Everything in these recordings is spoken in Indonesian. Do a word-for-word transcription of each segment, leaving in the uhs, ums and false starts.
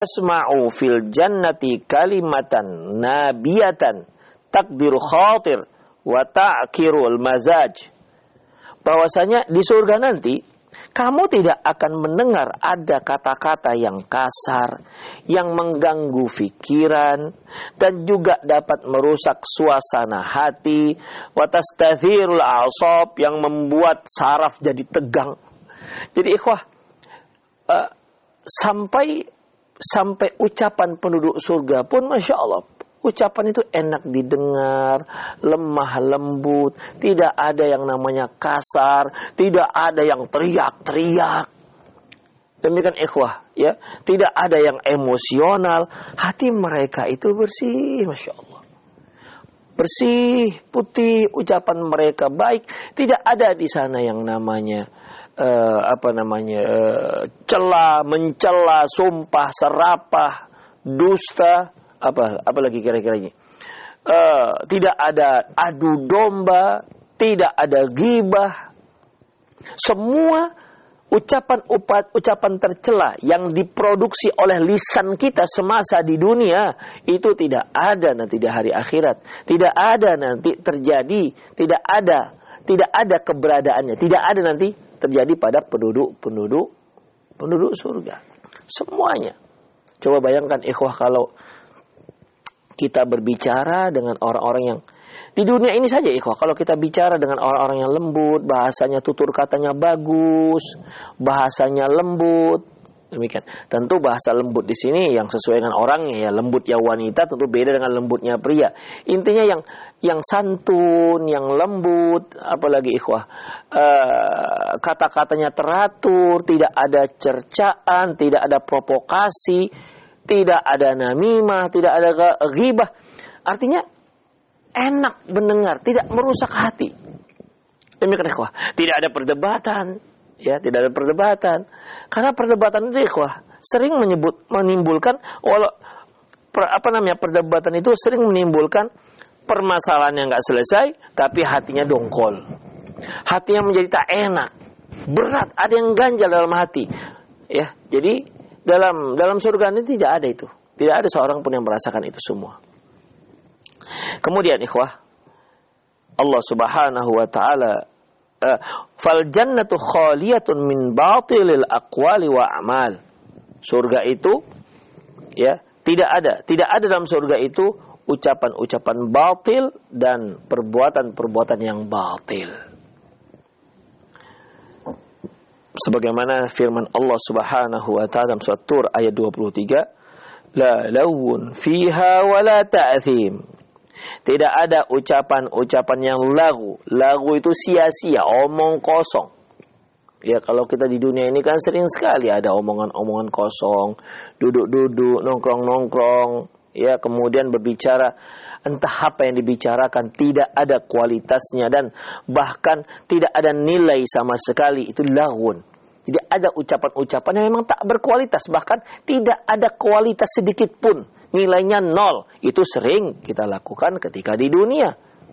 Asma'u fil jannati kalimatan nabiyatan takdiru khatir wa ta'kirul mazaj. Bahwasanya di surga nanti kamu tidak akan mendengar ada kata-kata yang kasar, yang mengganggu pikiran, dan juga dapat merusak suasana hati, wa tastathirul a'sab, yang membuat saraf jadi tegang. Jadi ikhwah, uh, sampai sampai ucapan penduduk surga pun Masya Allah, ucapan itu enak didengar, lemah lembut, tidak ada yang namanya kasar, tidak ada yang teriak-teriak. Demikian ikhwah, ya, tidak ada yang emosional. Hati mereka itu bersih, Masya Allah, bersih, putih, ucapan mereka baik. Tidak ada di sana yang namanya uh, apa namanya uh, cela, mencela, sumpah, serapah, dusta. Apa, apa lagi kira-kira ini? Uh, tidak ada adu domba, tidak ada ghibah. Semua ucapan ucapan tercela yang diproduksi oleh lisan kita semasa di dunia itu tidak ada nanti di hari akhirat. Tidak ada nanti terjadi, tidak ada, tidak ada keberadaannya, tidak ada nanti terjadi pada penduduk-penduduk penduduk surga. Semuanya. Coba bayangkan ikhwah, kalau kita berbicara dengan orang-orang yang di dunia ini saja ikhwah, kalau kita bicara dengan orang-orang yang lembut, bahasanya tutur katanya bagus, bahasanya lembut, demikian. Tentu bahasa lembut di sini yang sesuai dengan orangnya, ya, lembut ya wanita tentu beda dengan lembutnya pria. Intinya yang yang santun, yang lembut, apalagi ikhwah, uh, kata-katanya teratur, tidak ada cercaan, tidak ada provokasi, tidak ada namimah, tidak ada ghibah. Artinya enak mendengar, tidak merusak hati. Demikian ikhwah. Tidak ada perdebatan, ya, tidak ada perdebatan. Karena perdebatan itu ikhwah sering menyebut menimbulkan walau per, apa namanya perdebatan itu sering menimbulkan permasalahan yang enggak selesai, tapi hatinya dongkol. Hatinya menjadi tak enak, berat, ada yang ganjal dalam hati. Ya, jadi Dalam dalam surga ini tidak ada itu. Tidak ada seorang pun yang merasakan itu semua. Kemudian ikhwah, Allah Subhanahu wa taala, uh, fal jannatu khaliyatun min batilil aqwali wa a'mal. Surga itu, ya, tidak ada, tidak ada dalam surga itu ucapan-ucapan batil dan perbuatan-perbuatan yang batil. Sebagaimana firman Allah Subhanahu wa taala dalam surat Tur ayat dua puluh tiga, la lawun fiha wala ta'thim. Tidak ada ucapan-ucapan yang lagu. Lagu itu sia-sia, omong kosong. Ya, kalau kita di dunia ini kan sering sekali ada omongan-omongan kosong, duduk-duduk, nongkrong-nongkrong, ya, kemudian berbicara entah apa yang dibicarakan tidak ada kualitasnya dan bahkan tidak ada nilai sama sekali, itu laghun. Jadi ada ucapan-ucapan yang memang tak berkualitas, bahkan tidak ada kualitas sedikit pun, nilainya nol. Itu sering kita lakukan ketika di dunia.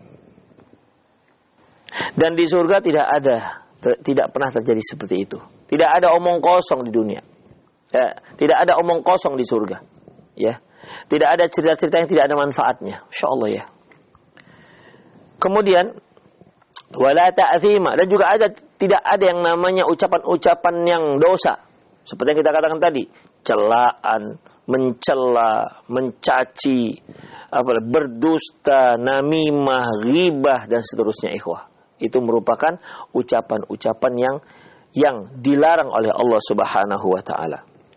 Dan di surga tidak ada, ter, tidak pernah terjadi seperti itu. Tidak ada omong kosong di dunia. Ya, tidak ada omong kosong di surga. Ya. Tidak ada cerita-cerita yang tidak ada manfaatnya. Masya Allah, ya. Kemudian wala ta'thima, dan juga ada tidak ada yang namanya ucapan-ucapan yang dosa. Seperti yang kita katakan tadi, celaan, mencela, mencaci, apa, berdusta, namimah, ghibah dan seterusnya ikhwah. Itu merupakan ucapan-ucapan yang yang dilarang oleh Allah Subhanahu wa taala.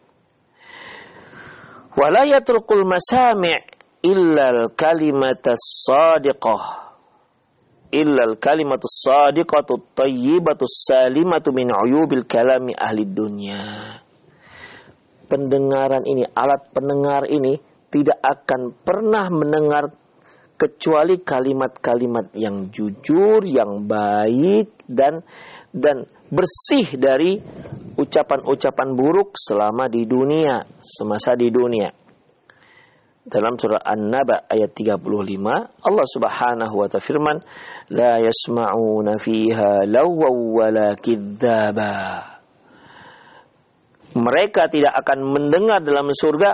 Wala yatrukul masami' illa al-kalimatas shadiqah illa al-kalimatus shadiqatut thayyibatus salimatu min uyubil kalami ahli dunya. Pendengaran ini, alat pendengar ini tidak akan pernah mendengar kecuali kalimat-kalimat yang jujur, yang baik dan dan bersih dari ucapan-ucapan buruk selama di dunia, semasa di dunia. Dalam surah An-Naba ayat tiga puluh lima, Allah Subhanahu wa ta'ala firman, la yasma'una fiha lawwaw wala kidzaba. Mereka tidak akan mendengar dalam surga